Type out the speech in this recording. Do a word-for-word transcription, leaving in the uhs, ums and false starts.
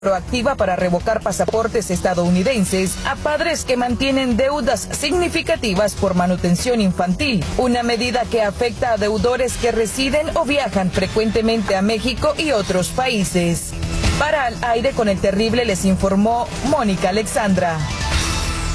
proactiva para revocar pasaportes estadounidenses a padres que mantienen deudas significativas por manutención infantil, una medida que afecta a deudores que residen o viajan frecuentemente a México y otros países. Para Al Aire con el Terrible les informó Mónica Alexandra.